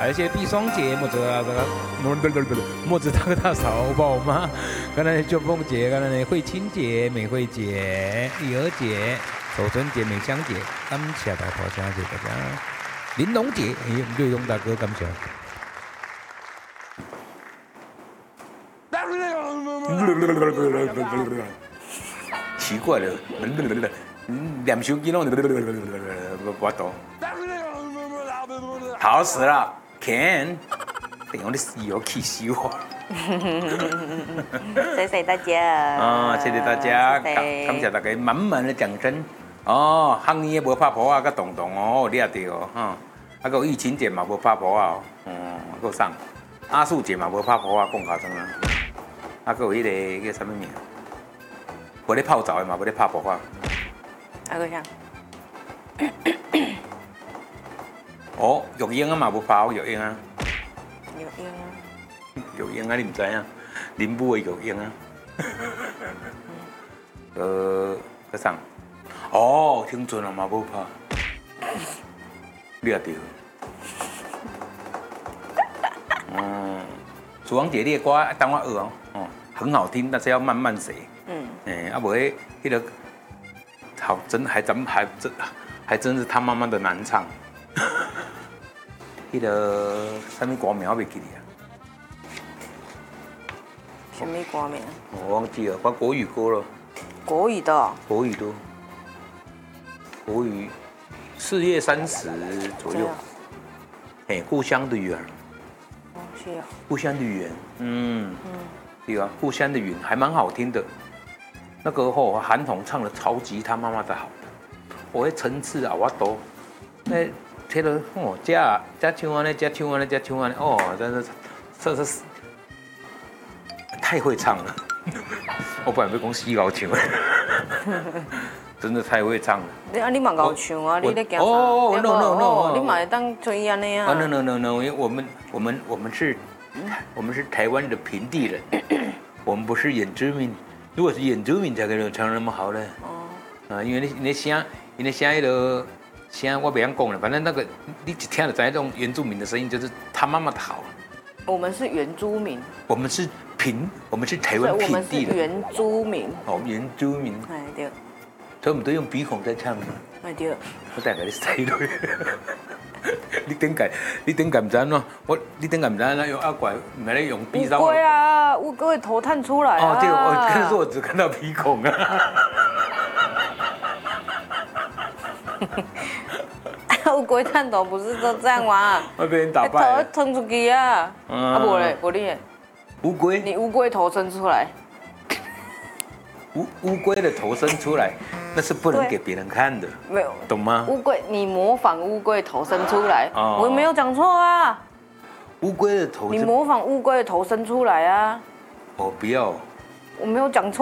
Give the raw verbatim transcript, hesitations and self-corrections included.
还有一些碧双节，莫子啊这个，莫子大哥大嫂宝妈，刚才秋风节，刚才惠亲节、美惠节、育儿节、守春节、美香节，感谢大家，谢谢大家。玲珑节，哎，瑞龙大哥感谢。奇怪了，两手机弄我懂，好死了 ，Ken， 等我的有气死我。 谢谢大家。 啊，谢谢大家，感感谢大家满满的掌声。哦，行业无拍婆啊，甲洞洞哦，你也对哦，哈，啊个疫情节嘛无拍婆啊，哦，啊个啥？阿树节嘛无拍婆啊，讲卡装啊，啊个有迄个叫什么名？无咧泡澡的嘛，无咧拍婆啊。 啊个啥？ 哦，育婴啊嘛无拍育婴啊。 育婴啊。 育婴啊，你唔知啊？林母的育婴啊。呃，个啥？哦，青春啊嘛无拍。你也对。嗯，楚王姐你的歌等我学哦，哦，很好听，但是要慢慢写。嗯。哎，啊，无迄迄个，好真还真还真还真是他妈妈的难唱。迄个什么歌名我袂记哩啊？ 什么歌名？ 我忘记了，我国语歌了。 国语的、哦。 国语的。国语，四月三十左右。哎，故乡的远。 哦，是啊。 故乡的远，嗯。嗯。对啊，故乡的远还蛮好听的。那个吼，韩红唱的超级他妈妈的好。我迄层次啊，我多。那。听到哦，这这唱安尼，这唱安尼，这唱安尼，哦，真是，这是太会唱了。我本来要讲死狗唱，真的太会唱了。 你啊，你嘛够唱啊，你咧讲啥？ 哦 ，no no no， 你嘛会当吹安尼啊？ 啊 no no no no， 因为我们我们我们是，我们是台湾的平地人，我们不是原住民。如果是原住民才可以唱得那么好呢。哦。啊，因为你你声，因为声迄个。声我不想讲了，反正那个你一听就知道这种原住民的声音就是他妈妈的好。 我们是原住民。我们是平，我们是台湾平地的。 原住民。 哦，原住民。 哎对。 所以我们都用鼻孔在唱嘛。 哎对。 我大概你塞落。你顶解？你顶解唔知安怎？我你顶解唔知安怎用阿怪，唔系咧用鼻梢。 乌龟啊，乌龟头探出来啊。 哦对，我可是我只看到鼻孔啊。 乌龟探头不是都这样吗？ 会被人打败。 头腾出去啊！啊不嘞，不嘞。 乌龟。 你乌龟头伸出来。 乌乌龟的头伸出来，那是不能给别人看的。 没有。 懂吗？ 乌龟，你模仿乌龟头伸出来。哦。我没有讲错啊。 乌龟的头。 你模仿乌龟的头伸出来啊。 哦，不要。 我没有讲错。